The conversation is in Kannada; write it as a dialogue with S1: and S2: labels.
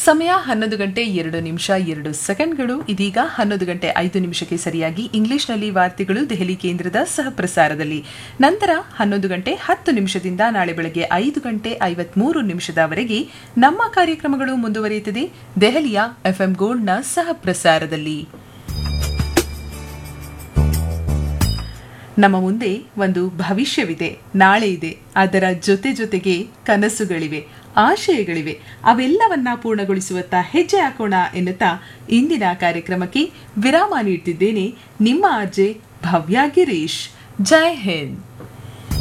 S1: ಸಮಯ 11:02 ಇದೀಗ 11:05 ಸರಿಯಾಗಿ ಇಂಗ್ಲಿಷ್ನಲ್ಲಿ ವಾರ್ತೆಗಳು ದೆಹಲಿ ಕೇಂದ್ರದ ಸಹಪ್ರಸಾರದಲ್ಲಿ. ನಂತರ 11:10 ನಾಳೆ ಬೆಳಗ್ಗೆ 5:53 ನಮ್ಮ ಕಾರ್ಯಕ್ರಮಗಳು ಮುಂದುವರಿಯುತ್ತದೆ ದೆಹಲಿಯ ಎಫ್ಎಂ ಗೋಲ್ಡ್ನ ಸಹಪ್ರಸಾರದಲ್ಲಿ. ನಮ್ಮ ಮುಂದೆ ಒಂದು ಭವಿಷ್ಯವಿದೆ, ನಾಳೆ ಇದೆ. ಅದರ ಜೊತೆಗೆ ಕನಸುಗಳಿವೆ, ಆಶಯಗಳಿವೆ. ಅವೆಲ್ಲವನ್ನ ಪೂರ್ಣಗೊಳಿಸುವತ್ತ ಹೆಜ್ಜೆ ಹಾಕೋಣ ಎನ್ನುತ್ತಾ ಇಂದಿನ ಕಾರ್ಯಕ್ರಮಕ್ಕೆ ವಿರಾಮ ನೀಡ್ತಿದ್ದೇನೆ. ನಿಮ್ಮ ಆರ್ಜೆ ಭವ್ಯ ಗಿರೀಶ್. ಜೈ ಹಿಂದ್.